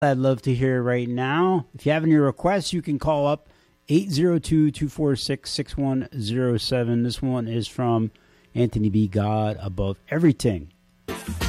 I'd love to hear right now. If you have any requests, you can call up 802-246-6107. This one is from Anthony B. God Above Everything.